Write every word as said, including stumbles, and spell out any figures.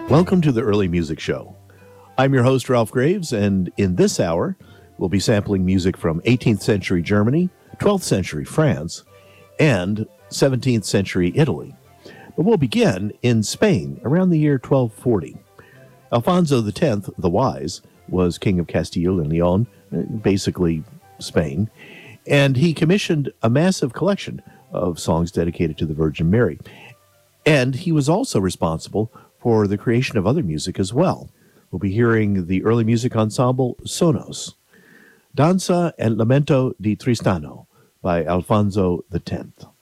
Welcome to the Early Music Show. I'm your host, Ralph Graves, and in this hour, we'll be sampling music from eighteenth century Germany, twelfth century France, and seventeenth century Italy. But we'll begin in Spain around the year twelve forty. Alfonso the Tenth, the Wise, was king of Castile and Leon, basically Spain, and he commissioned a massive collection of songs dedicated to the Virgin Mary. And he was also responsible for the creation of other music as well. We'll be hearing the early music ensemble Sonos, Danza and Lamento di Tristano by Alfonso the Tenth.